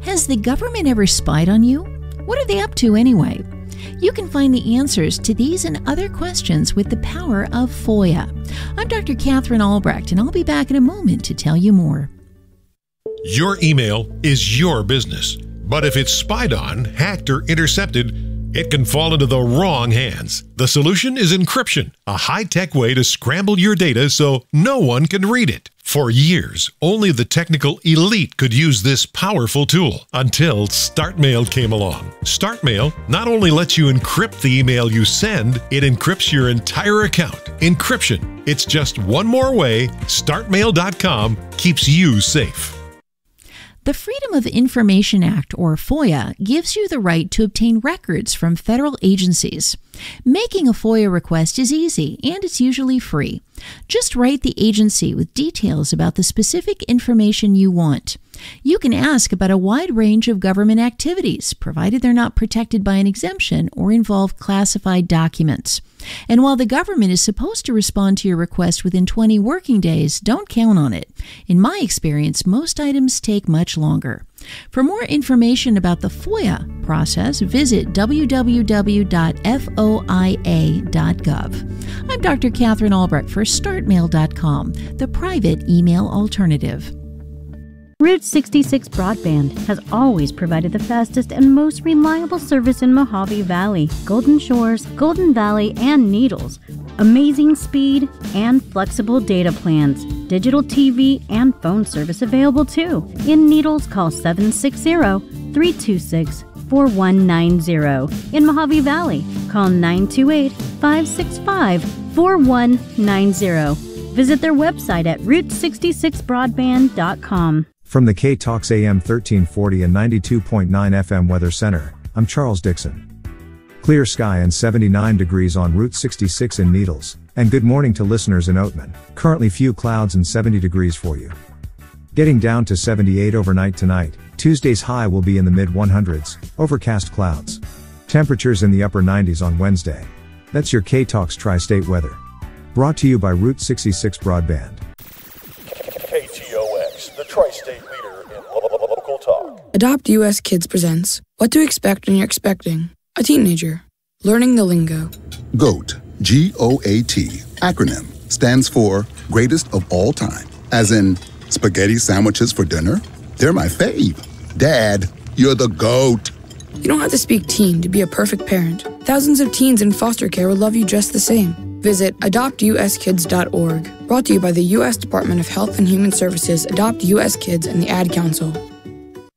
Has the government ever spied on you? What are they up to anyway? You can find the answers to these and other questions with the power of FOIA. I'm Dr. Catherine Albrecht, and I'll be back in a moment to tell you more. Your email is your business, but if it's spied on, hacked, or intercepted, it can fall into the wrong hands. The solution is encryption, a high-tech way to scramble your data so no one can read it. For years, only the technical elite could use this powerful tool until StartMail came along. StartMail not only lets you encrypt the email you send, it encrypts your entire account. Encryption. It's just one more way StartMail.com keeps you safe. The Freedom of Information Act, or FOIA, gives you the right to obtain records from federal agencies. Making a FOIA request is easy, and it's usually free. Just write the agency with details about the specific information you want. You can ask about a wide range of government activities, provided they're not protected by an exemption or involve classified documents. And while the government is supposed to respond to your request within 20 working days, don't count on it. In my experience, most items take much longer. For more information about the FOIA process, visit www.foia.gov. I'm Dr. Catherine Albrecht for StartMail.com, the private email alternative. Route 66 Broadband has always provided the fastest and most reliable service in Mojave Valley, Golden Shores, Golden Valley, and Needles. Amazing speed and flexible data plans. Digital TV and phone service available too. In Needles, call 760-326-4190. In Mojave Valley, call 928-565-4190. Visit their website at route66broadband.com. From the K-Talks AM 1340 and 92.9 FM Weather Center, I'm Charles Dixon. Clear sky and 79 degrees on Route 66 in Needles, and good morning to listeners in Oatman. Currently few clouds and 70 degrees for you. Getting down to 78 overnight tonight. Tuesday's high will be in the mid-100s, overcast clouds. Temperatures in the upper 90s on Wednesday. That's your K-Talks Tri-State weather. Brought to you by Route 66 Broadband. KTOX, the Tri-State leader in local talk. Adopt US Kids presents What to Expect When You're Expecting a Teenager. Learning the lingo. GOAT, G-O-A-T, acronym, stands for Greatest of All Time. As in, spaghetti sandwiches for dinner? They're my fave. Dad, you're the GOAT. You don't have to speak teen to be a perfect parent. Thousands of teens in foster care will love you just the same. Visit adoptuskids.org. Brought to you by the U.S. Department of Health and Human Services, Adopt U.S. Kids, and the Ad Council.